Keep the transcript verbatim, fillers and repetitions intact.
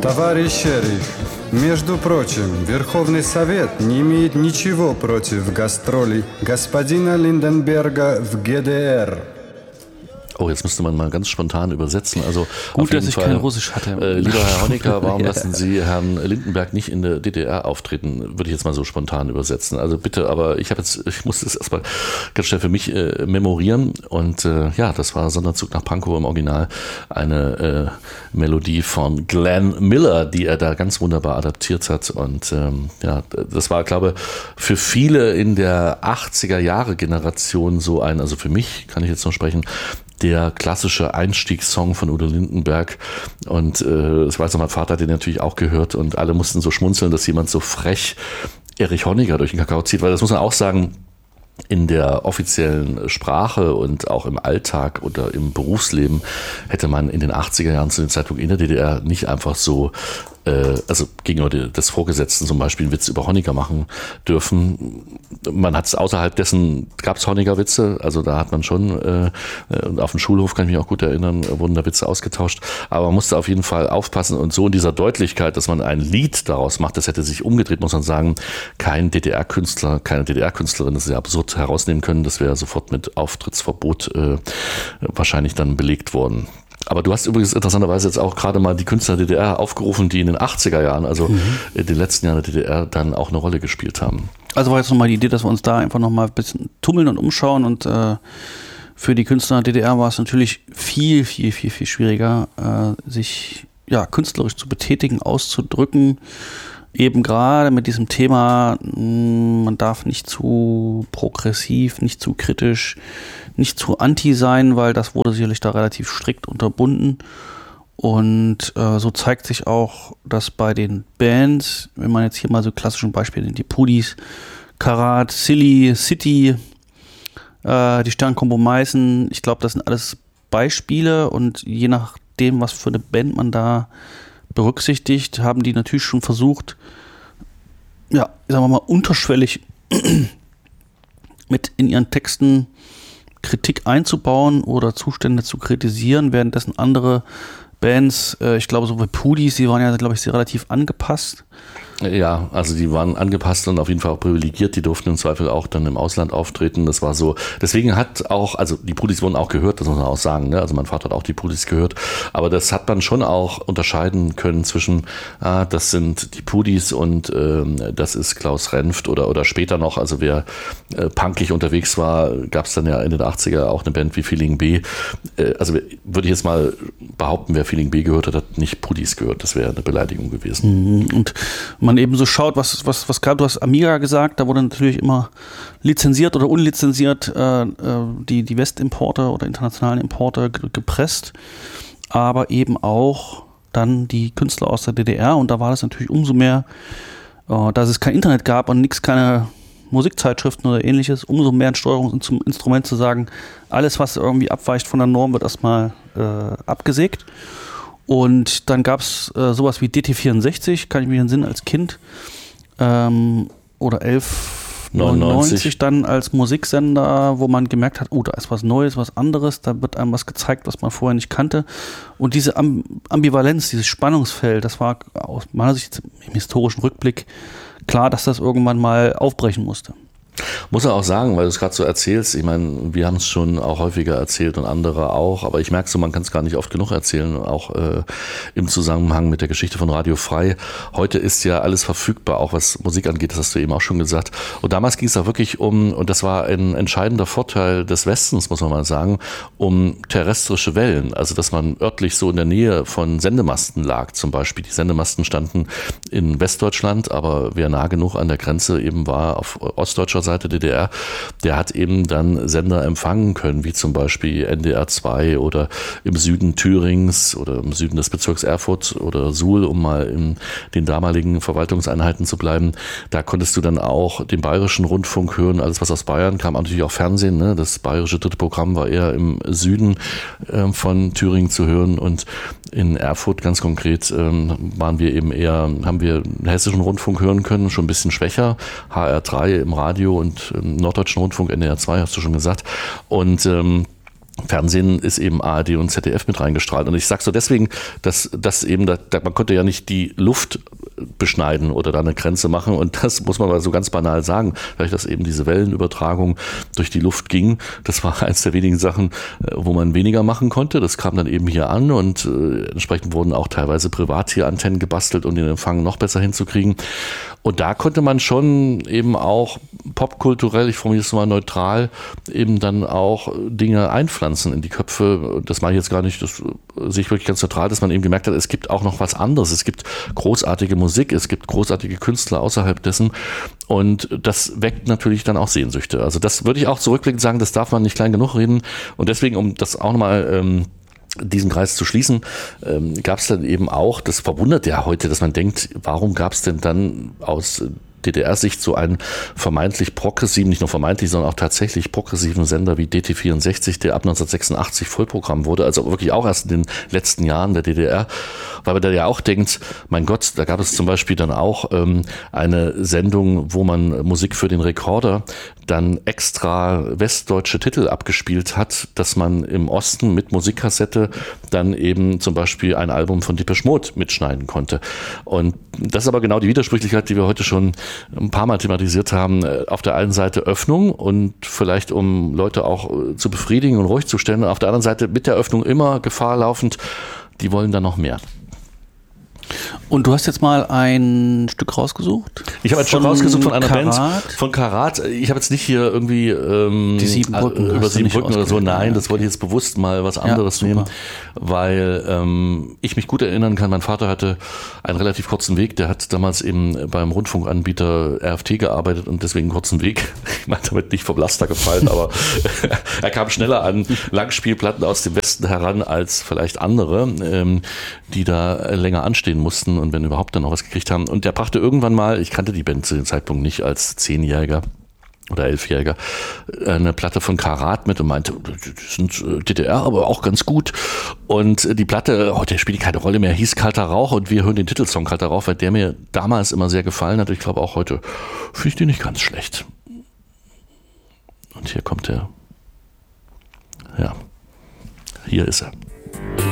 Товарищ шериф, между прочим, Верховный Совет не имеет ничего против гастролей господина Lindenberger в G D R. Oh, jetzt müsste man mal ganz spontan übersetzen. Also gut, auf jeden dass ich Fall, kein Russisch hatte. Äh, lieber Herr Honecker, warum ja. lassen Sie Herrn Lindenberg nicht in der D D R auftreten? Würde ich jetzt mal so spontan übersetzen. Also bitte, aber ich habe jetzt, ich muss das erstmal ganz schnell für mich äh, memorieren. Und äh, ja, das war Sonderzug nach Pankow im Original, eine äh, Melodie von Glenn Miller, die er da ganz wunderbar adaptiert hat. Und ähm, ja, das war, glaube ich, für viele in der achtziger Jahre Generation so ein, also für mich kann ich jetzt noch sprechen, der klassische Einstiegssong von Udo Lindenberg. Und äh, ich weiß noch, mein Vater hat den natürlich auch gehört und alle mussten so schmunzeln, dass jemand so frech Erich Honecker durch den Kakao zieht, weil das muss man auch sagen, in der offiziellen Sprache und auch im Alltag oder im Berufsleben hätte man in den achtziger Jahren zu dem Zeitpunkt in der D D R nicht einfach so also gegenüber des Vorgesetzten zum Beispiel einen Witz über Honecker machen dürfen. Man hat es außerhalb dessen, gab es Honecker-Witze, also da hat man schon, äh, auf dem Schulhof kann ich mich auch gut erinnern, wurden da Witze ausgetauscht, aber man musste auf jeden Fall aufpassen und so in dieser Deutlichkeit, dass man ein Lied daraus macht, das hätte sich umgedreht, muss man sagen, kein D D R-Künstler, keine D D R-Künstlerin, das ist ja absurd herausnehmen können, das wäre sofort mit Auftrittsverbot äh, wahrscheinlich dann belegt worden. Aber du hast übrigens interessanterweise jetzt auch gerade mal die Künstler der D D R aufgerufen, die in den achtziger Jahren, also mhm. in den letzten Jahren der D D R, dann auch eine Rolle gespielt haben. Also war jetzt nochmal die Idee, dass wir uns da einfach nochmal ein bisschen tummeln und umschauen. Und äh, für die Künstler der D D R war es natürlich viel, viel, viel, viel schwieriger, äh, sich ja künstlerisch zu betätigen, auszudrücken. Eben gerade mit diesem Thema, mh, man darf nicht zu progressiv, nicht zu kritisch, nicht zu anti sein, weil das wurde sicherlich da relativ strikt unterbunden. Und äh, so zeigt sich auch, dass bei den Bands, wenn man jetzt hier mal so klassischen Beispiele nimmt, die Pudis, Karat, Silly, City, äh, die Sternkombo Meißen, ich glaube, das sind alles Beispiele und je nachdem, was für eine Band man da berücksichtigt, haben die natürlich schon versucht, ja, sagen wir mal, unterschwellig mit in ihren Texten Kritik einzubauen oder Zustände zu kritisieren, währenddessen andere Bands, äh, ich glaube so wie Pudis, die waren ja, glaube ich, sehr relativ angepasst. Ja, also die waren angepasst und auf jeden Fall auch privilegiert, die durften im Zweifel auch dann im Ausland auftreten, das war so, deswegen hat auch, also die Pudis wurden auch gehört, das muss man auch sagen, ne? Also mein Vater hat auch die Pudis gehört, aber das hat man schon auch unterscheiden können zwischen, ah, das sind die Pudis und ähm, das ist Klaus Renft oder oder später noch, also wer äh, punkig unterwegs war, gab es dann ja in den achtziger auch eine Band wie Feeling B, äh, also würde ich jetzt mal behaupten, wer Feeling B gehört hat, hat nicht Pudis gehört, das wäre eine Beleidigung gewesen. Und man eben so schaut, was, was, was gab, du hast Amiga gesagt, da wurde natürlich immer lizenziert oder unlizenziert äh, die, die Westimporte oder internationalen Importe gepresst, aber eben auch dann die Künstler aus der D D R und da war das natürlich umso mehr, äh, dass es kein Internet gab und nichts, keine Musikzeitschriften oder ähnliches, umso mehr ein Steuerungsinstrument zu sagen, alles, was irgendwie abweicht von der Norm, wird erstmal äh, abgesägt. Und dann gab es äh, sowas wie D T vierundsechzig, kann ich mich entsinnen, als Kind, ähm, oder elf neunundneunzig dann als Musiksender, wo man gemerkt hat, oh, da ist was Neues, was anderes, da wird einem was gezeigt, was man vorher nicht kannte. Und diese Am- Ambivalenz, dieses Spannungsfeld, das war aus meiner Sicht im historischen Rückblick klar, dass das irgendwann mal aufbrechen musste. Muss er auch sagen, weil du es gerade so erzählst, ich meine, wir haben es schon auch häufiger erzählt und andere auch, aber ich merke so, man kann es gar nicht oft genug erzählen, auch äh, im Zusammenhang mit der Geschichte von Radio Frei. Heute ist ja alles verfügbar, auch was Musik angeht, das hast du eben auch schon gesagt. Und damals ging es da wirklich um, und das war ein entscheidender Vorteil des Westens, muss man mal sagen, um terrestrische Wellen, also dass man örtlich so in der Nähe von Sendemasten lag zum Beispiel. Die Sendemasten standen in Westdeutschland, aber wer nah genug an der Grenze eben war, auf ostdeutscher Seite D D R, der hat eben dann Sender empfangen können, wie zum Beispiel N D R zwei oder im Süden Thürings oder im Süden des Bezirks Erfurt oder Suhl, um mal in den damaligen Verwaltungseinheiten zu bleiben. Da konntest du dann auch den bayerischen Rundfunk hören, alles was aus Bayern kam, natürlich auch Fernsehen, ne? Das bayerische dritte Programm war eher im Süden äh, von Thüringen zu hören und in Erfurt ganz konkret ähm, waren wir eben eher, haben wir den hessischen Rundfunk hören können, schon ein bisschen schwächer, H R drei im Radio und im Norddeutschen Rundfunk, N D R zwei, hast du schon gesagt. Und ähm, Fernsehen ist eben A R D und Z D F mit reingestrahlt. Und ich sage so deswegen, dass, dass eben, da, man konnte ja nicht die Luft beschneiden oder da eine Grenze machen. Und das muss man mal so ganz banal sagen, weil dass eben diese Wellenübertragung durch die Luft ging. Das war eins der wenigen Sachen, wo man weniger machen konnte. Das kam dann eben hier an und äh, entsprechend wurden auch teilweise privat hier Antennen gebastelt, um den Empfang noch besser hinzukriegen. Und da konnte man schon eben auch popkulturell, ich formuliere es mal neutral, eben dann auch Dinge einpflanzen in die Köpfe. Das mache ich jetzt gar nicht, das sehe ich wirklich ganz neutral, dass man eben gemerkt hat, es gibt auch noch was anderes. Es gibt großartige Musik, es gibt großartige Künstler außerhalb dessen. Und das weckt natürlich dann auch Sehnsüchte. Also das würde ich auch zurückblickend sagen, das darf man nicht klein genug reden. Und deswegen, um das auch nochmal ähm, diesen Kreis zu schließen, ähm, gab es dann eben auch, das verwundert ja heute, dass man denkt, warum gab es denn dann aus D D R-Sicht so einen vermeintlich progressiven, nicht nur vermeintlich, sondern auch tatsächlich progressiven Sender wie D T vierundsechzig, der ab neunzehnhundertsechsundachtzig Vollprogramm wurde, also wirklich auch erst in den letzten Jahren der D D R, weil man da ja auch denkt, mein Gott, da gab es zum Beispiel dann auch ähm, eine Sendung, wo man Musik für den Rekorder dann extra westdeutsche Titel abgespielt hat, dass man im Osten mit Musikkassette dann eben zum Beispiel ein Album von Depeche Mode mitschneiden konnte. Und das ist aber genau die Widersprüchlichkeit, die wir heute schon ein paar Mal thematisiert haben. Auf der einen Seite Öffnung und vielleicht um Leute auch zu befriedigen und ruhig zu stellen, und auf der anderen Seite mit der Öffnung immer Gefahr laufend, die wollen dann noch mehr. Und du hast jetzt mal ein Stück rausgesucht? Ich habe ein Stück rausgesucht von einer Karat. Band, von Karat. Ich habe jetzt nicht hier irgendwie ähm, die sieben Brücken, über sieben Brücken oder so. Nein, ja. Das wollte ich jetzt bewusst mal was anderes ja, nehmen, weil ähm, ich mich gut erinnern kann, mein Vater hatte einen relativ kurzen Weg. Der hat damals eben beim Rundfunkanbieter R F T gearbeitet und deswegen einen kurzen Weg. Ich meine damit nicht vom Laster gefallen, aber er kam schneller an Langspielplatten aus dem Westen heran als vielleicht andere, ähm, die da länger anstehen mussten und wenn überhaupt dann noch was gekriegt haben. Und der brachte irgendwann mal, ich kannte die Band zu dem Zeitpunkt nicht als Zehnjähriger oder Elfjähriger, eine Platte von Karat mit und meinte, die sind D D R, aber auch ganz gut. Und die Platte, heute spielt die keine Rolle mehr, hieß Kalter Rauch und wir hören den Titelsong Kalter Rauch, weil der mir damals immer sehr gefallen hat. Ich glaube auch heute finde ich den nicht ganz schlecht. Und hier kommt der, ja, hier ist er.